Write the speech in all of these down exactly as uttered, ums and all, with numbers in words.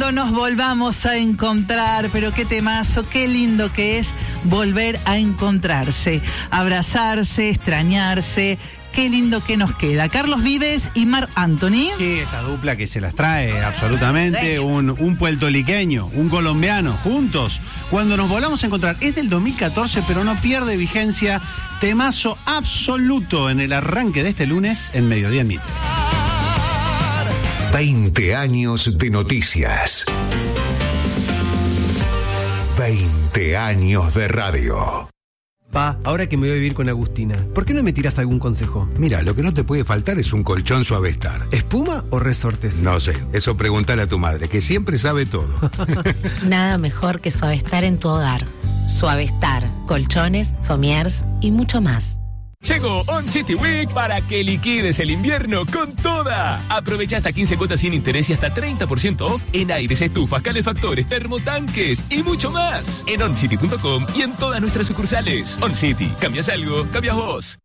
Cuando nos volvamos a encontrar, pero qué temazo, qué lindo que es volver a encontrarse, abrazarse, extrañarse. Qué lindo que nos queda. Carlos Vives y Marc Anthony. Sí, esta dupla que se las trae absolutamente. Un, un puertorriqueño, un colombiano, juntos. Cuando nos volvamos a encontrar. Es del dos mil catorce, pero no pierde vigencia. Temazo absoluto en el arranque de este lunes en Mediodía en Mitre. veinte años de noticias. veinte años de radio. Pa, ahora que me voy a vivir con Agustina, ¿por qué no me tiras algún consejo? Mira, lo que no te puede faltar es un colchón Suavestar. ¿Espuma o resortes? No sé, eso pregúntale a tu madre, que siempre sabe todo. Nada mejor que Suavestar en tu hogar. Suavestar, colchones, somiers y mucho más. Llegó On City Week para que liquides el invierno con toda. Aprovecha hasta quince cuotas sin interés y hasta treinta por ciento off en aires, estufas, calefactores, termotanques y mucho más. En on city punto com y en todas nuestras sucursales. On City, cambias algo, cambias vos.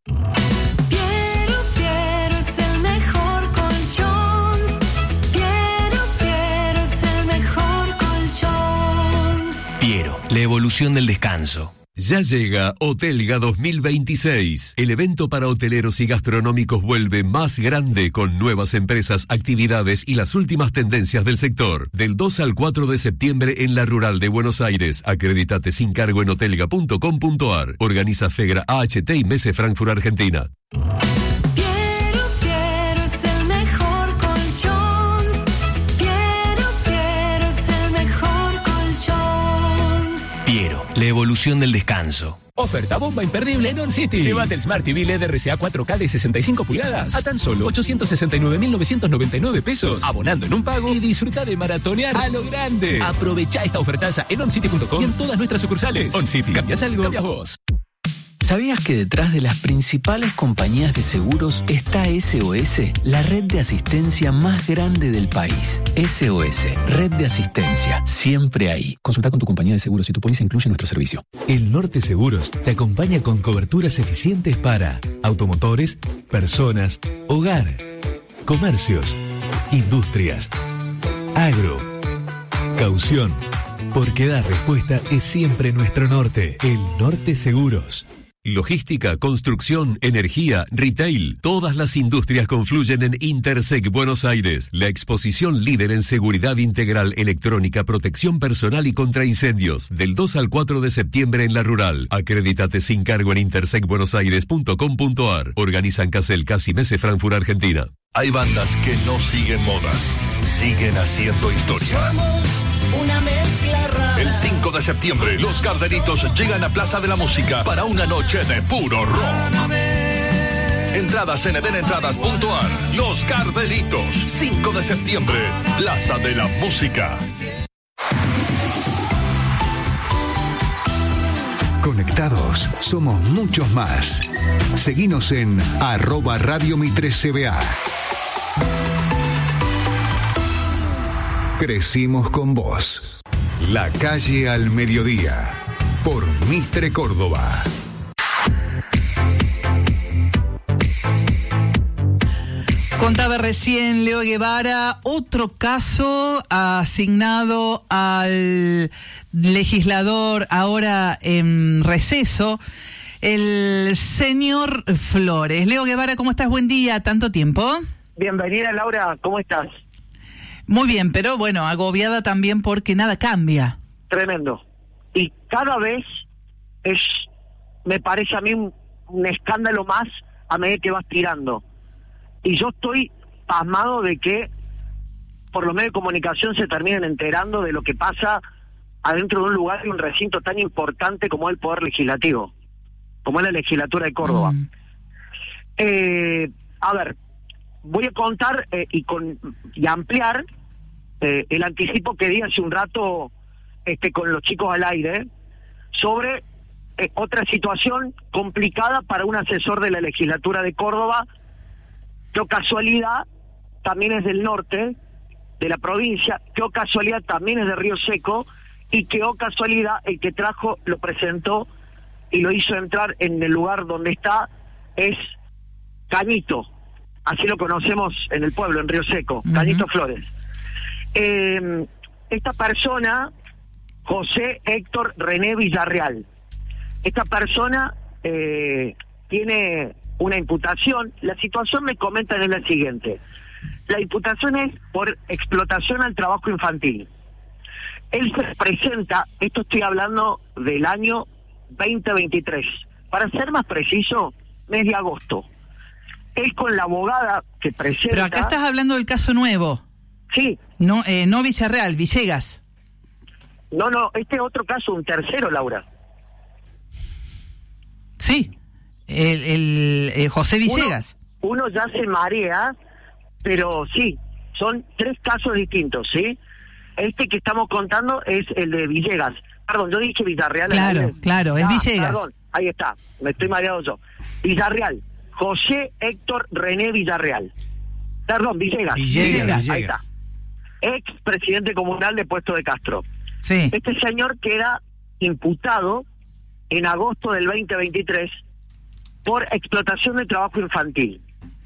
Piero, Piero es el mejor colchón. Piero, Piero es el mejor colchón. Piero, la evolución del descanso. Ya llega Hotelga dos mil veintiséis. El evento para hoteleros y gastronómicos vuelve más grande con nuevas empresas, actividades y las últimas tendencias del sector. Del dos al cuatro de septiembre en la Rural de Buenos Aires. Acredítate sin cargo en hotelga punto com punto ar. Organiza Fegra A H T y Mese Frankfurt Argentina. Piero, Piero es el mejor colchón. Piero, Piero es el mejor colchón. Piero, la evolución del descanso. Oferta bomba imperdible en On City. Llévate el Smart T V L E D R C A cuatro K de sesenta y cinco pulgadas a tan solo ochocientos sesenta y nueve mil novecientos noventa y nueve pesos, abonando en un pago y disfruta de maratonear a lo grande. Aprovecha esta ofertaza en on city punto com y en todas nuestras sucursales. On City, cambias algo, cambias vos. ¿Sabías que detrás de las principales compañías de seguros está S O S, la red de asistencia más grande del país? S O S, red de asistencia, siempre ahí. Consulta con tu compañía de seguros si tu póliza incluye nuestro servicio. El Norte Seguros te acompaña con coberturas eficientes para automotores, personas, hogar, comercios, industrias, agro, caución. Porque dar respuesta es siempre nuestro norte. El Norte Seguros. Logística, construcción, energía, retail. Todas las industrias confluyen en Intersec Buenos Aires, la exposición líder en seguridad integral electrónica, protección personal y contra incendios. Del dos al cuatro de septiembre en la Rural. Acredítate sin cargo en intersec buenos aires punto com punto ar. Organizan Casel, Casi Mese Frankfurt Argentina. Hay bandas que no siguen modas, siguen haciendo historia. Una mezcla rara. El cinco de septiembre, los Gardelitos llegan a Plaza de la Música para una noche de puro rock. Entradas en eden entradas punto ar. Los Gardelitos, cinco de septiembre, Plaza de la Música. Conectados, somos muchos más. Seguinos en arroba Radio Mitre C B A. Crecimos con vos. La calle al mediodía. Por Mitre Córdoba. Contaba recién Leo Guevara otro caso asignado al legislador ahora en receso, el señor Flores. Leo Guevara, ¿cómo estás? Buen día, ¿tanto tiempo? Bienvenida, Laura, ¿cómo estás? Muy bien, pero bueno, agobiada también porque nada cambia. Tremendo. Y cada vez es, me parece a mí, un, un escándalo más a medida que vas tirando. Y yo estoy pasmado de que por los medios de comunicación se terminen enterando de lo que pasa adentro de un lugar y un recinto tan importante como el Poder Legislativo, como es la Legislatura de Córdoba. Mm. Eh, a ver, voy a contar eh, y, con, y ampliar eh, el anticipo que di hace un rato este, con los chicos al aire sobre eh, otra situación complicada para un asesor de la Legislatura de Córdoba, que, oh casualidad, también es del norte de la provincia, que, oh casualidad, también es de Río Seco, y que, oh casualidad, el que trajo, lo presentó y lo hizo entrar en el lugar donde está, es Cañito. Así lo conocemos en el pueblo, en Río Seco, uh-huh. Cañito Flores. Eh, esta persona, José Héctor René Villarreal, esta persona eh, tiene una imputación. La situación, me comentan, es la siguiente. La imputación es por explotación al trabajo infantil. Él se presenta, esto estoy hablando del año veinte veintitrés, para ser más preciso, mes de agosto. Él con la abogada que presenta... Pero acá estás hablando del caso nuevo. Sí. No, eh, no Villarreal, Villegas. No, no, este es otro caso, un tercero, Laura. Sí, el, el, el José Villegas. Uno, uno ya se marea, pero sí, son tres casos distintos, ¿sí? Este que estamos contando es el de Villegas. Perdón, yo dije Villarreal. Claro, claro, es ah, Villegas. Perdón, ahí está, me estoy mareado yo. Villarreal, José Héctor René Villarreal. Perdón, Villegas. Villegas, Villegas. Ahí está. Ex presidente comunal de Puesto de Castro. Sí. Este señor queda imputado en agosto del veinte veintitrés por explotación de trabajo infantil.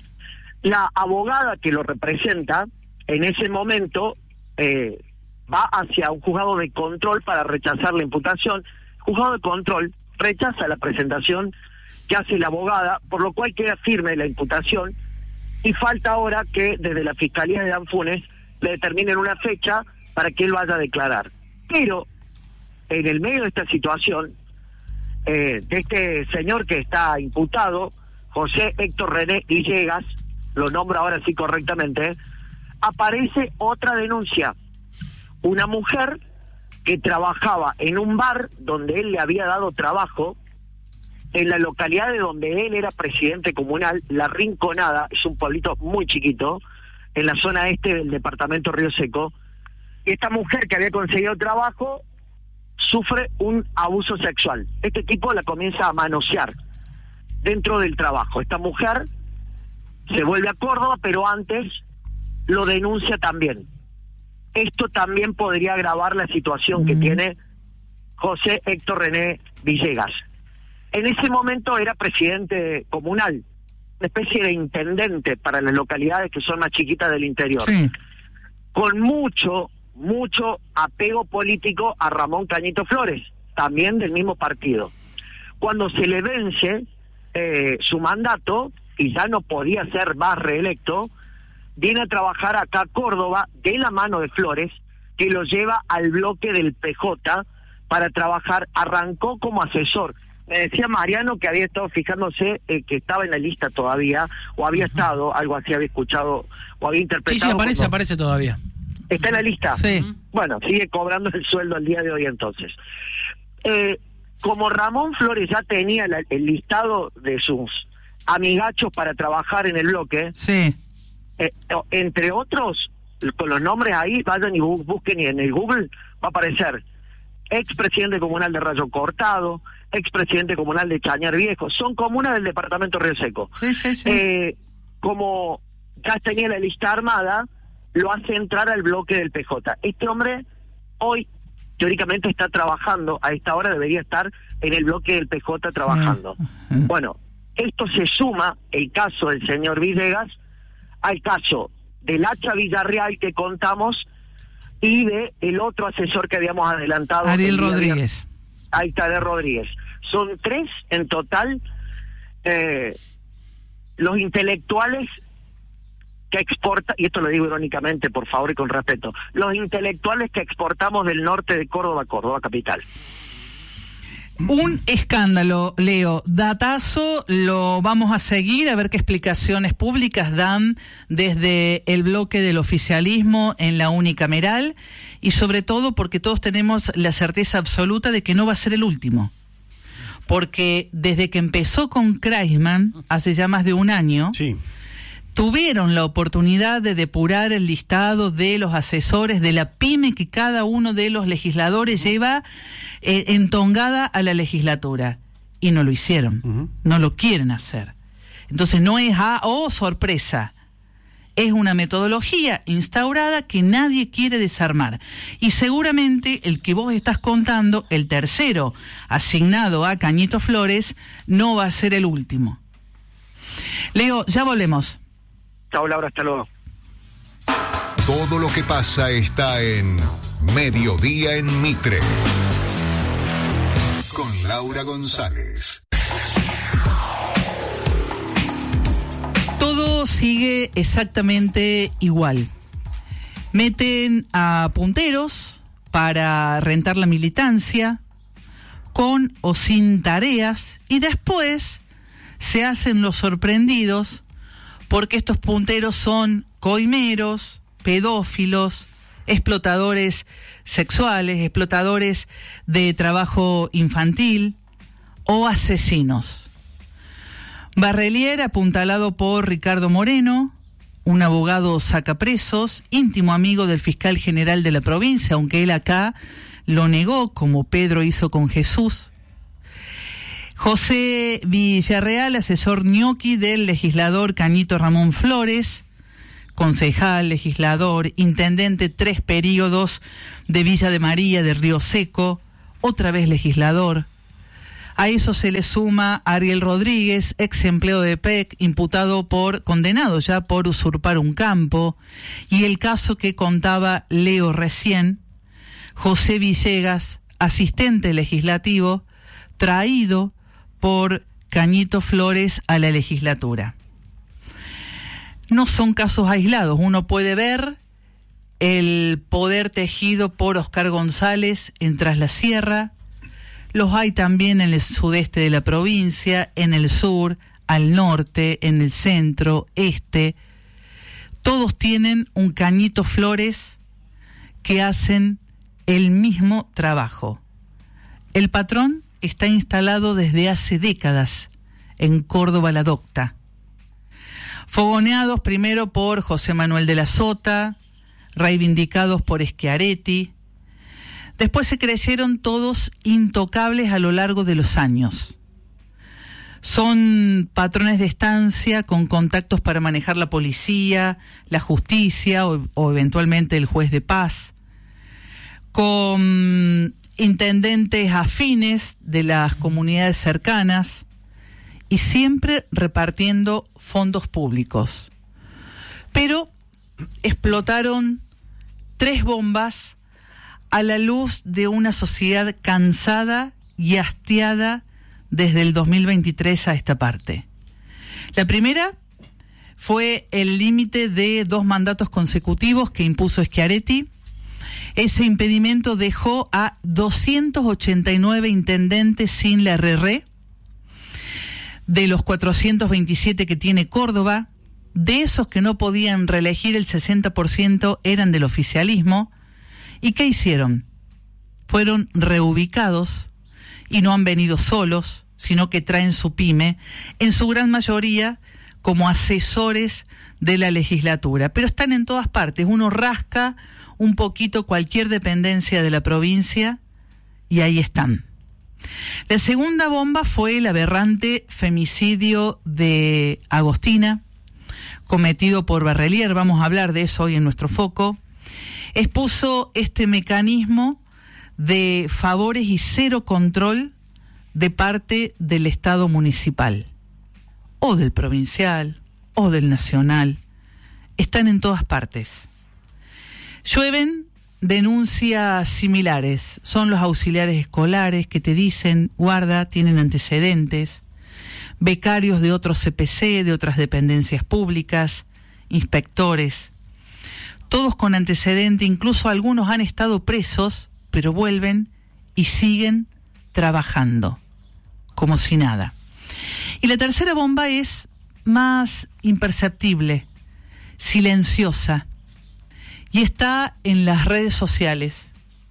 La abogada que lo representa en ese momento eh, va hacia un juzgado de control para rechazar la imputación. El juzgado de control rechaza la presentación que hace la abogada, por lo cual queda firme la imputación y falta ahora que desde la Fiscalía de Danfunes le determinen una fecha para que él vaya a declarar. Pero en el medio de esta situación, eh, de este señor que está imputado, José Héctor René Villegas, lo nombro ahora sí correctamente, aparece otra denuncia. Una mujer que trabajaba en un bar donde él le había dado trabajo, en la localidad de donde él era presidente comunal, La Rinconada, es un pueblito muy chiquito, en la zona este del departamento Río Seco. Esta mujer que había conseguido trabajo sufre un abuso sexual. Este tipo la comienza a manosear dentro del trabajo. Esta mujer se vuelve a Córdoba, pero antes lo denuncia también. Esto también podría agravar la situación que tiene José Héctor René Villegas. En ese momento era presidente comunal, una especie de intendente para las localidades que son más chiquitas del interior. Sí. Con mucho, mucho apego político a Ramón Cañito Flores, también del mismo partido. Cuando se le vence eh, su mandato y ya no podía ser más reelecto, viene a trabajar acá a Córdoba de la mano de Flores, que lo lleva al bloque del P J para trabajar. Arrancó como asesor. Me decía Mariano que había estado fijándose eh, que estaba en la lista todavía, o había estado, algo así había escuchado, o había interpretado. Sí, sí, aparece, como... aparece todavía. ¿Está en la lista? Sí. Bueno, sigue cobrando el sueldo al día de hoy entonces. Eh, como Ramón Flores ya tenía la, el listado de sus amigachos para trabajar en el bloque, sí. eh, entre otros, con los nombres ahí, vayan y bu busquen y en el Google va a aparecer expresidente comunal de Rayo Cortado, expresidente comunal de Chañar Viejo, son comunas del departamento Río Seco. Sí, sí, sí. Eh, como ya tenía la lista armada, lo hace entrar al bloque del P J. Este hombre hoy teóricamente está trabajando, a esta hora debería estar en el bloque del P J trabajando. Sí. Bueno, esto se suma, el caso del señor Villegas, al caso del Hacha Villarreal que contamos y de el otro asesor que habíamos adelantado. Ariel Rodríguez. Ahí está, de Rodríguez. Son tres en total eh, los intelectuales que exporta, y esto lo digo irónicamente, por favor y con respeto, los intelectuales que exportamos del norte de Córdoba a Córdoba capital. Un escándalo, Leo, datazo, lo vamos a seguir a ver qué explicaciones públicas dan desde el bloque del oficialismo en la unicameral y sobre todo porque todos tenemos la certeza absoluta de que no va a ser el último. Porque desde que empezó con Kreisman, hace ya más de un año, sí. tuvieron la oportunidad de depurar el listado de los asesores de la pyme que cada uno de los legisladores uh-huh. lleva eh, entongada a la legislatura. Y no lo hicieron, uh-huh. no lo quieren hacer. Entonces no es, ah, oh, sorpresa. Es una metodología instaurada que nadie quiere desarmar. Y seguramente el que vos estás contando, el tercero asignado a Cañito Flores, no va a ser el último. Leo, ya volvemos. Chao, Laura, hasta luego. Todo lo que pasa está en Mediodía en Mitre. Con Laura González. Todo sigue exactamente igual. Meten a punteros para rentar la militancia, con o sin tareas, y después se hacen los sorprendidos porque estos punteros son coimeros, pedófilos, explotadores sexuales, explotadores de trabajo infantil o asesinos. Barrelier, apuntalado por Ricardo Moreno, un abogado sacapresos, íntimo amigo del fiscal general de la provincia, aunque él acá lo negó, como Pedro hizo con Jesús. José Villarreal, asesor ñoqui del legislador Cañito Ramón Flores, concejal, legislador, intendente tres períodos de Villa de María de Río Seco, otra vez legislador. A eso se le suma Ariel Rodríguez, ex empleo de P E C, imputado por, condenado ya por usurpar un campo, y el caso que contaba Leo recién, José Villegas, asistente legislativo, traído por Cañito Flores a la legislatura. No son casos aislados, uno puede ver el poder tejido por Oscar González en Tras la Sierra. Los hay también en el sudeste de la provincia, en el sur, al norte, en el centro, este. Todos tienen un Cañito Flores que hacen el mismo trabajo. El patrón está instalado desde hace décadas en Córdoba la Docta. Fogoneados primero por José Manuel de la Sota, reivindicados por Schiaretti. Después se creyeron todos intocables a lo largo de los años. Son patrones de estancia con contactos para manejar la policía, la justicia o, o eventualmente el juez de paz, con intendentes afines de las comunidades cercanas y siempre repartiendo fondos públicos. Pero explotaron tres bombas a la luz de una sociedad cansada y hastiada desde el dos mil veintitrés a esta parte. La primera fue el límite de dos mandatos consecutivos que impuso Schiaretti. Ese impedimento dejó a doscientos ochenta y nueve intendentes sin la R R. De los cuatrocientos veintisiete que tiene Córdoba, de esos que no podían reelegir, el sesenta por ciento eran del oficialismo. ¿Y qué hicieron? Fueron reubicados y no han venido solos, sino que traen su pyme, en su gran mayoría como asesores de la legislatura. Pero están en todas partes. Uno rasca un poquito cualquier dependencia de la provincia y ahí están. La segunda bomba fue el aberrante femicidio de Agostina, cometido por Barrelier. Vamos a hablar de eso hoy en nuestro foco. Expuso este mecanismo de favores y cero control de parte del Estado municipal, o del provincial, o del nacional. Están en todas partes. Llueven denuncias similares. Son los auxiliares escolares que te dicen, guarda, tienen antecedentes, becarios de otros C P C, de otras dependencias públicas, inspectores, todos con antecedente, incluso algunos han estado presos, pero vuelven y siguen trabajando, como si nada. Y la tercera bomba es más imperceptible, silenciosa, y está en las redes sociales,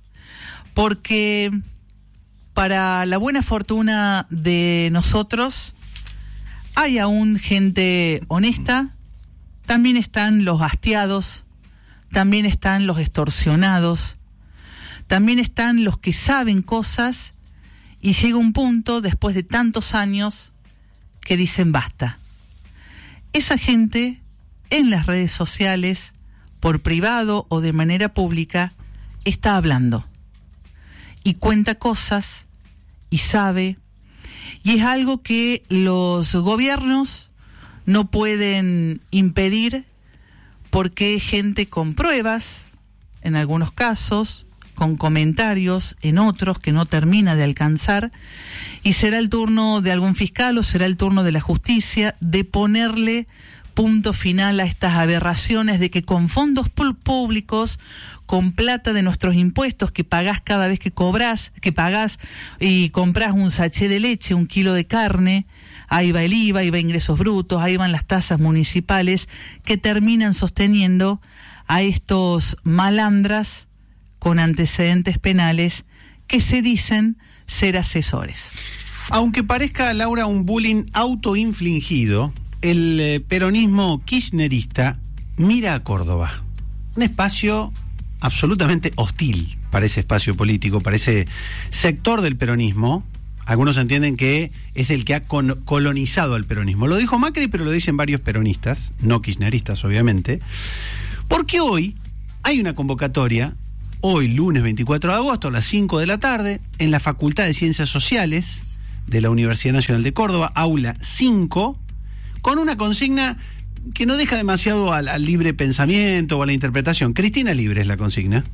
porque para la buena fortuna de nosotros hay aún gente honesta, también están los hastiados, también están los extorsionados, también están los que saben cosas y llega un punto después de tantos años que dicen basta. Esa gente en las redes sociales, por privado o de manera pública, está hablando y cuenta cosas y sabe, y es algo que los gobiernos no pueden impedir porque gente con pruebas, en algunos casos, con comentarios en otros que no termina de alcanzar, y será el turno de algún fiscal o será el turno de la justicia de ponerle punto final a estas aberraciones de que con fondos públicos, con plata de nuestros impuestos que pagás cada vez que cobrás, que pagás y comprás un sachet de leche, un kilo de carne, ahí va el I V A, ahí va ingresos brutos, ahí van las tasas municipales que terminan sosteniendo a estos malandras con antecedentes penales que se dicen ser asesores. Aunque parezca, Laura, un bullying autoinfligido, el eh, peronismo kirchnerista mira a Córdoba, un espacio absolutamente hostil para ese espacio político, para ese sector del peronismo. Algunos entienden que es el que ha con- colonizado al peronismo. Lo dijo Macri, pero lo dicen varios peronistas, no kirchneristas obviamente, porque hoy hay una convocatoria, hoy lunes veinticuatro de agosto a las cinco de la tarde, en la Facultad de Ciencias Sociales de la Universidad Nacional de Córdoba, aula cinco, con una consigna que no deja demasiado al, al libre pensamiento o a la interpretación. Cristina Libre es la consigna.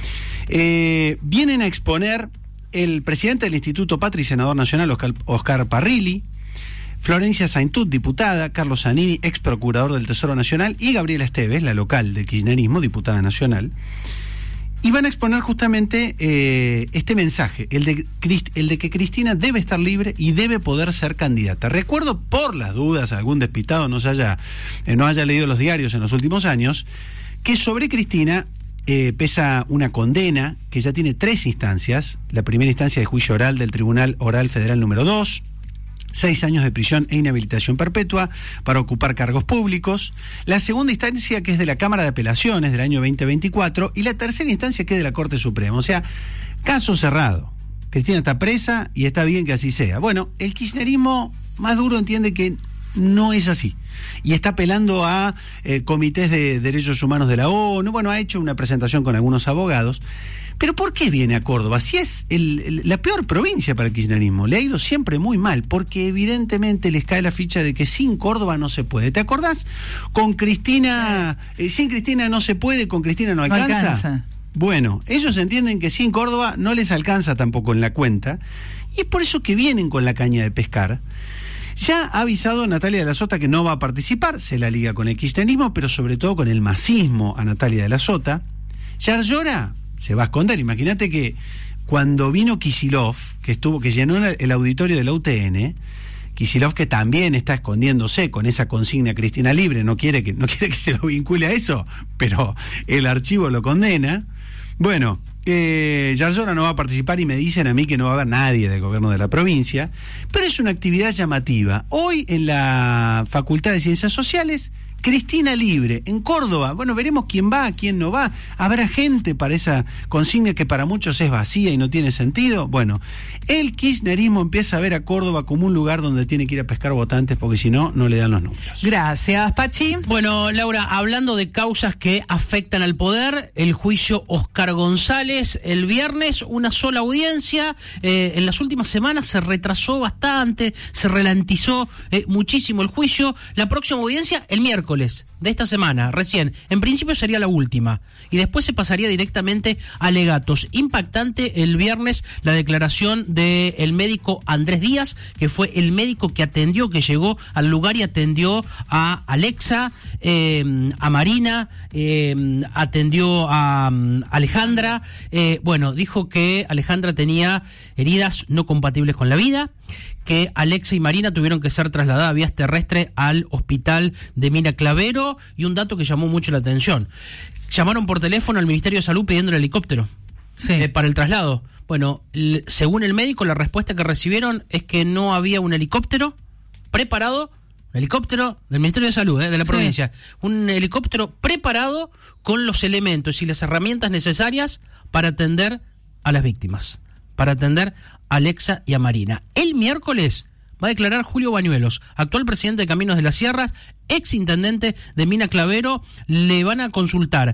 Eh, vienen a exponer el presidente del Instituto Patria y senador nacional, Oscar, Oscar Parrilli, Florencia Saintut, diputada, Carlos Zanini, ex procurador del Tesoro Nacional, y Gabriela Esteves, la local del kirchnerismo, diputada nacional. Y van a exponer justamente eh, este mensaje, el de, el de que Cristina debe estar libre y debe poder ser candidata. Recuerdo, por las dudas, algún despistado no, se haya, eh, no haya leído los diarios en los últimos años, que sobre Cristina eh, pesa una condena que ya tiene tres instancias. La primera instancia de juicio oral del Tribunal Oral Federal número dos, seis años de prisión e inhabilitación perpetua para ocupar cargos públicos. La segunda instancia, que es de la Cámara de Apelaciones del año veinte veinticuatro, y la tercera instancia, que es de la Corte Suprema. O sea, caso cerrado. Cristina está presa y está bien que así sea. Bueno, el kirchnerismo más duro entiende que no es así y está apelando a eh, comités de derechos humanos de la ONU. Bueno, ha hecho una presentación con algunos abogados. Pero ¿por qué viene a Córdoba? Si es el, el, la peor provincia para el kirchnerismo, le ha ido siempre muy mal, porque evidentemente les cae la ficha de que sin Córdoba no se puede. ¿Te acordás? Con Cristina, eh, sin Cristina no se puede, con Cristina no alcanza. No alcanza. Bueno, ellos entienden que sin Córdoba no les alcanza tampoco en la cuenta, y es por eso que vienen con la caña de pescar. Ya ha avisado Natalia de la Sota que no va a participar, se la liga con el kirchnerismo, pero sobre todo con el masismo a Natalia de la Sota. Yarlora se va a esconder. Imagínate que cuando vino Kicillof, que estuvo, que llenó el auditorio de la U T N, Kicillof, que también está escondiéndose con esa consigna Cristina Libre, no quiere que, no quiere que se lo vincule a eso, pero el archivo lo condena. Bueno, eh, Yarlora no va a participar y me dicen a mí que no va a haber nadie del gobierno de la provincia, pero es una actividad llamativa. Hoy en la Facultad de Ciencias Sociales, Cristina Libre, en Córdoba. Bueno, veremos quién va, quién no va. ¿Habrá gente para esa consigna que para muchos es vacía y no tiene sentido? Bueno, el kirchnerismo empieza a ver a Córdoba como un lugar donde tiene que ir a pescar votantes, porque si no, no le dan los números. Gracias, Pachi. Bueno, Laura, hablando de causas que afectan al poder, el juicio Oscar González, el viernes, una sola audiencia. Eh, en las últimas semanas se retrasó bastante, se ralentizó eh, muchísimo el juicio. La próxima audiencia, el miércoles de esta semana, recién. En principio sería la última. Y después se pasaría directamente a alegatos. Impactante el viernes la declaración del médico Andrés Díaz, que fue el médico que atendió, que llegó al lugar y atendió a Alexa, eh, a Marina, eh, atendió a um, Alejandra. Eh, bueno, dijo que Alejandra tenía heridas no compatibles con la vida, que Alexa y Marina tuvieron que ser trasladadas vías terrestre al hospital de Mina Clavero, y un dato que llamó mucho la atención. Llamaron por teléfono al Ministerio de Salud pidiendo el helicóptero sí. eh, para el traslado. Bueno, l- según el médico, la respuesta que recibieron es que no había un helicóptero preparado, un helicóptero del Ministerio de Salud, eh, de la sí. provincia, un helicóptero preparado con los elementos y las herramientas necesarias para atender a las víctimas, para atender a Alexa y a Marina. El miércoles va a declarar Julio Bañuelos, actual presidente de Caminos de las Sierras, ex intendente de Mina Clavero. Le van a consultar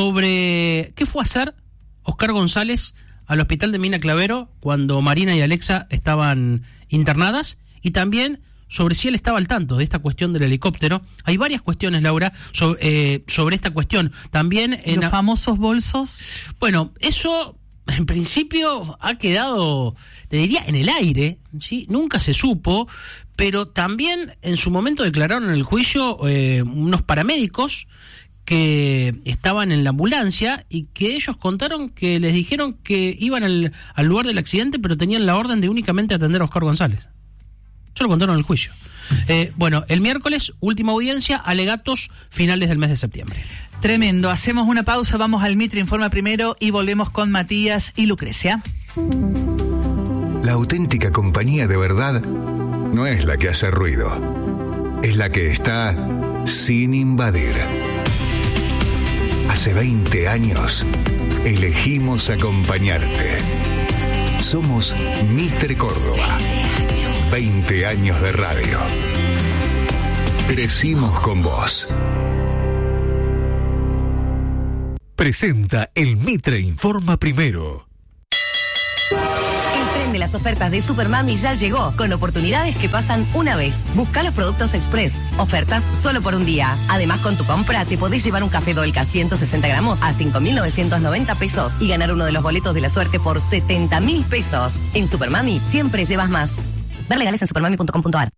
sobre qué fue a hacer Oscar González al hospital de Mina Clavero cuando Marina y Alexa estaban internadas, y también sobre si él estaba al tanto de esta cuestión del helicóptero. Hay varias cuestiones, Laura, sobre, eh, sobre esta cuestión. También en los famosos bolsos. Bueno, eso en principio ha quedado, te diría, en el aire, ¿sí? Nunca se supo, pero también en su momento declararon en el juicio eh, unos paramédicos que estaban en la ambulancia y que ellos contaron que les dijeron que iban al, al lugar del accidente, pero tenían la orden de únicamente atender a Oscar González. Eso lo contaron en el juicio. Eh, bueno, el miércoles, última audiencia, alegatos finales del mes de septiembre. Tremendo. Hacemos una pausa, vamos al Mitre Informa primero y volvemos con Matías y Lucrecia. La auténtica compañía de verdad no es la que hace ruido, es la que está sin invadir. Hace veinte años elegimos acompañarte. Somos Mitre Córdoba. veinte años de radio. Crecimos con vos. Presenta el Mitre Informa primero. El tren de las ofertas de Supermami ya llegó, con oportunidades que pasan una vez. Busca los productos Express, ofertas solo por un día. Además, con tu compra te podés llevar un café Dolca ciento sesenta gramos a cinco mil novecientos noventa pesos y ganar uno de los boletos de la suerte por setenta mil pesos. En Supermami siempre llevas más. Ver legales en supermami punto com punto a r.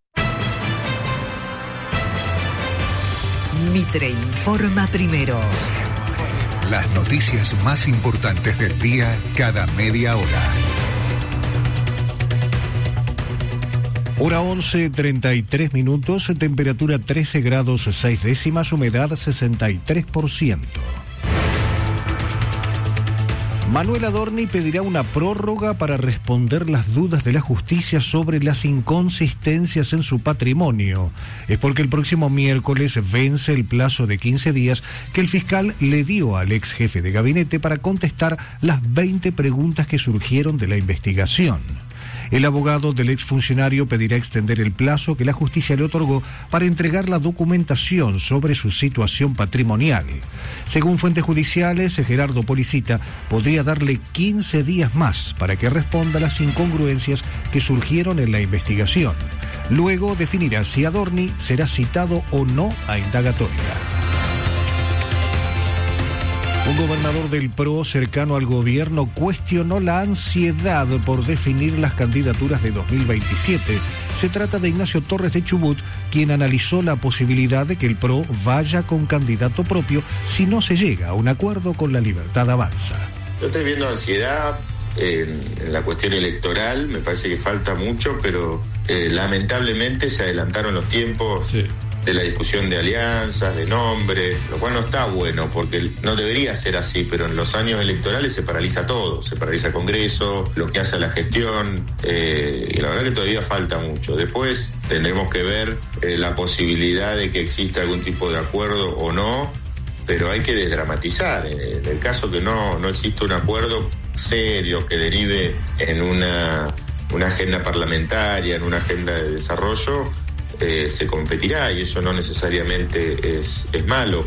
Mitre Informa primero. Las noticias más importantes del día cada media hora. Hora once, treinta y tres minutos, temperatura trece grados seis décimas, humedad sesenta y tres por ciento. Manuel Adorni pedirá una prórroga para responder las dudas de la justicia sobre las inconsistencias en su patrimonio. Es porque el próximo miércoles vence el plazo de quince días que el fiscal le dio al ex jefe de gabinete para contestar las veinte preguntas que surgieron de la investigación. El abogado del exfuncionario pedirá extender el plazo que la justicia le otorgó para entregar la documentación sobre su situación patrimonial. Según fuentes judiciales, Gerardo Policita podría darle quince días más para que responda a las incongruencias que surgieron en la investigación. Luego definirá si Adorni será citado o no a indagatoria. Un gobernador del P R O cercano al gobierno cuestionó la ansiedad por definir las candidaturas de dos mil veintisiete. Se trata de Ignacio Torres de Chubut, quien analizó la posibilidad de que el P R O vaya con candidato propio si no se llega a un acuerdo con La Libertad Avanza. Yo estoy viendo ansiedad en, en la cuestión electoral, me parece que falta mucho, pero eh, lamentablemente se adelantaron los tiempos. Sí. De la discusión de alianzas, de nombres, lo cual no está bueno, porque no debería ser así, pero en los años electorales se paraliza todo, se paraliza el Congreso, lo que hace la gestión, eh, y la verdad que todavía falta mucho. Después tendremos que ver eh, la posibilidad de que exista algún tipo de acuerdo o no, pero hay que desdramatizar. En el caso que no, no exista un acuerdo serio que derive en una, una agenda parlamentaria, en una agenda de desarrollo, Eh, se competirá y eso no necesariamente es, es malo.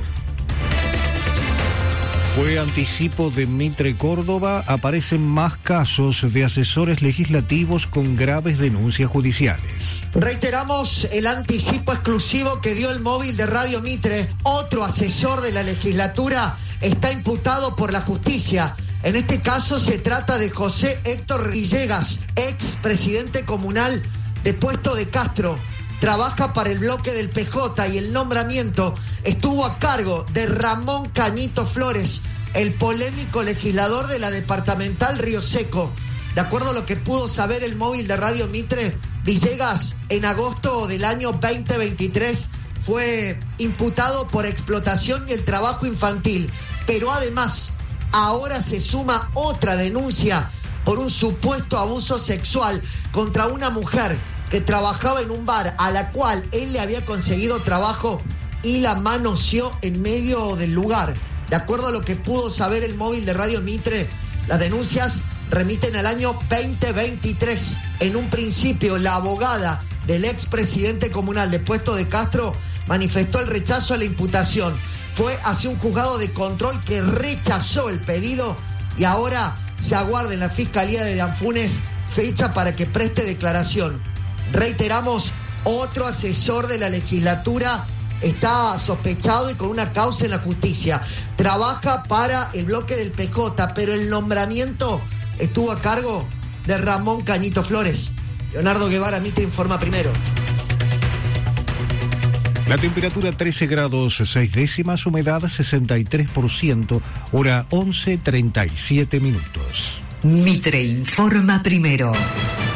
Fue anticipo de Mitre Córdoba. Aparecen más casos de asesores legislativos con graves denuncias judiciales. Reiteramos el anticipo exclusivo que dio el móvil de Radio Mitre. Otro asesor de la legislatura está imputado por la justicia. En este caso se trata de José Héctor Villegas, ex presidente comunal de Puesto de Castro. Trabaja para el bloque del P J y el nombramiento estuvo a cargo de Ramón Cañito Flores, el polémico legislador de la departamental Río Seco. De acuerdo a lo que pudo saber el móvil de Radio Mitre, Villegas en agosto del año veinte veintitrés fue imputado por explotación y el trabajo infantil, pero además ahora se suma otra denuncia por un supuesto abuso sexual contra una mujer que trabajaba en un bar a la cual él le había conseguido trabajo y la manoseó en medio del lugar. De acuerdo a lo que pudo saber el móvil de Radio Mitre, las denuncias remiten al año veinte veintitrés. En un principio, la abogada del expresidente comunal de Puesto de Castro manifestó el rechazo a la imputación. Fue hacia un juzgado de control que rechazó el pedido y ahora se aguarda en la Fiscalía de Danfunes fecha para que preste declaración. Reiteramos, otro asesor de la legislatura está sospechado y con una causa en la justicia. Trabaja para el bloque del P J, pero el nombramiento estuvo a cargo de Ramón Cañito Flores. Leonardo Guevara, Mitre informa primero. La temperatura trece grados seis décimas, humedad sesenta y tres por ciento, hora once treinta y siete minutos. Mitre informa primero.